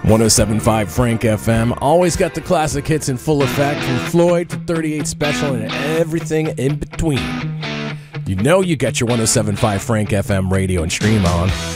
107.5 Frank FM. Always got the classic hits in full effect, from Floyd to 38 Special and everything in between. You know you got your 107.5 Frank FM radio and stream on.